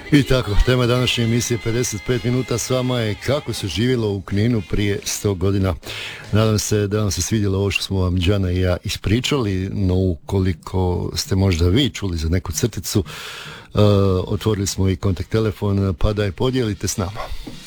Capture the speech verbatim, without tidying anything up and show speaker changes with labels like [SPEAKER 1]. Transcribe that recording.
[SPEAKER 1] I tako, tema današnje emisije pedeset pet minuta s vama je kako se živjelo u Kninu prije sto godina. Nadam se da vam se svidjelo ovo što smo vam Đana i ja ispričali, no ukoliko ste možda vi čuli za neku crticu, uh, otvorili smo i kontakt telefon, pa da je podijelite s nama.